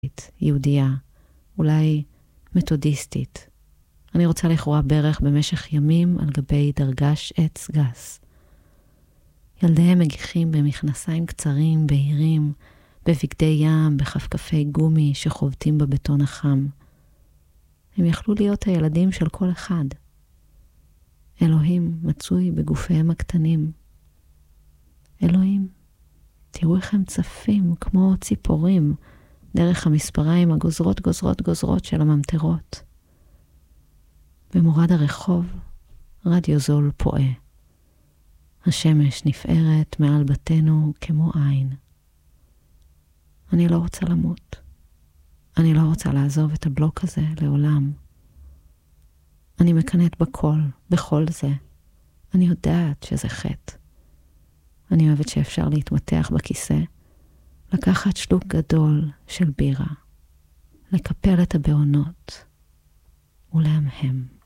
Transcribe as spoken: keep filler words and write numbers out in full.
יהודייה, אולי מתודיסטית. אני רוצה לכרוע ברך במשך ימים על גבי דרגש עץ גס. ילדיהם מגיחים במכנסיים קצרים, בהירים, בבגדי ים, בחפקפי גומי שחובטים בבטון החם. הם יכלו להיות הילדים של כל אחד. אלוהים מצוי בגופיהם הקטנים. אלוהים, תראו איך הם צפים כמו ציפורים דרך המספריים הגוזרות גוזרות גוזרות של הממטרות. במורד הרחוב רדיו זול פועה. השמש נפערת מעל בתינו כמו עין. אני לא רוצה למות. אני לא רוצה לעזוב את הבלוק הזה לעולם. אני מקנאת בכל, בכל זה. אני יודעת שזה חטא. אני אוהבת שאפשר להתמתח בכיסא, לקחת שלוק גדול של בירה, לקפל את הבעונות ולהמהם.